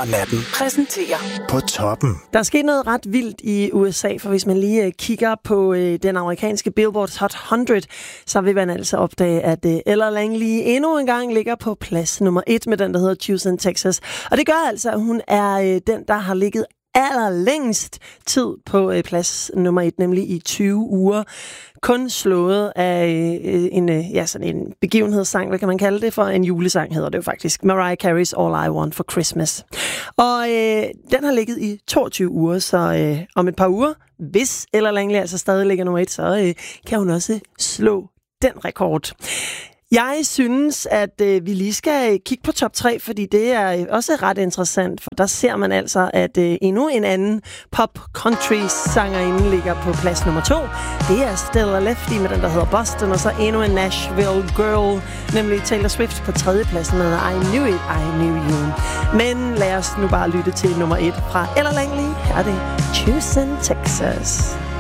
og natten præsenterer På Toppen. Der er sket noget ret vildt i USA, for hvis man lige kigger på den amerikanske Billboard Hot 100, så vil man altså opdage, at Ella Langley endnu en gang ligger på plads nummer 1 med den, der hedder Houston, Texas. Og det gør altså, at hun er den, der har ligget allerlængst tid på plads nummer 1, nemlig i 20 uger. Kun slået af sådan en begivenhedssang, hvad kan man kalde det for? En julesang hedder det jo faktisk. Mariah Carey's All I Want for Christmas. Og den har ligget i 22 uger, så om et par uger, hvis Ella Langley altså stadig ligger nummer 1, så kan hun også slå den rekord. Jeg synes, at vi lige skal kigge på top 3, fordi det er også ret interessant, for der ser man altså, at endnu en anden pop-country-sangerinde ligger på plads nummer 2. Det er Stella Lefty med den, der hedder Boston, og så endnu en Nashville Girl, nemlig Taylor Swift på 3. pladsen med I Knew It, I Knew You. Men lad os nu bare lytte til nummer 1 fra Ella Langley. Her er det Houston, Texas.